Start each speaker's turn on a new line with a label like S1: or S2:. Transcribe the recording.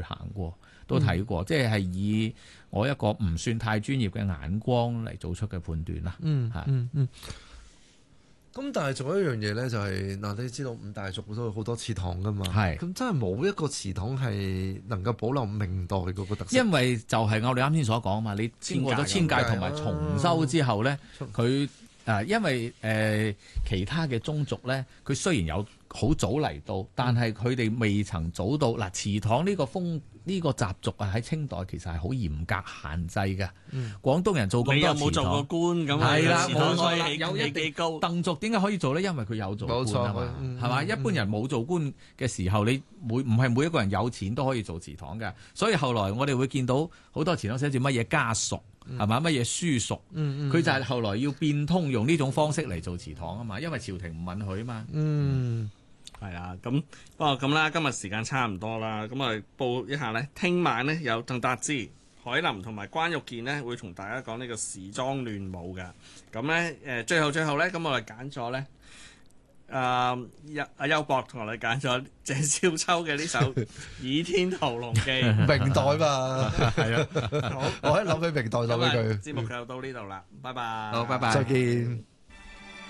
S1: 行過，都睇過，即係以我一個唔算太專業嘅眼光嚟做出嘅判斷啦。
S2: 咁但係仲有一樣嘢咧，就係嗱，你知道五大族都有好多祠堂噶嘛，
S1: 係
S2: 咁真係冇一個祠堂係能夠保留明代嗰個特色。
S1: 因為就係我哋啱先所講嘛，你經過咗遷界同埋重修之後咧，佢因為其他嘅宗族咧，佢雖然有好早嚟到，但係佢哋未曾早到。嗱，祠堂呢個習俗啊，喺清代其實係好嚴格限制嘅。廣東人做咁多祠堂，
S3: 你有冇做過官咁？
S1: 係啦，
S3: 祠
S1: 冇錯啦，
S3: 堂可以
S1: 有一
S3: 幾高。
S1: 鄧族點解可以做咧？因為佢有做官啊嘛，係嘛？一般人冇做官嘅時候，你唔係每一個人有錢都可以做祠堂嘅。所以後來我哋會見到好多祠堂寫住乜嘢家屬。係嘛？乜嘢書屬？佢就係後來要變通，用呢種方式嚟做祠堂啊嘛，因為朝廷唔允許啊嘛。
S3: 係啊，咁不過咁啦，今日時間差唔多啦，咁我哋報一下呢。聽晚呢，有鄧達智、海林同埋關玉健呢，會同大家講呢個時裝亂舞嘅。咁呢，最後呢，咁我哋揀咗呢。阿優博同我哋揀咗謝少秋嘅呢首《倚天屠龍記》，
S2: 明代嘛，係啊，
S3: 好，
S2: 我一諗起明代諗起佢。
S3: 節目就到呢度啦，拜拜。
S1: 好，拜拜，
S2: 再見。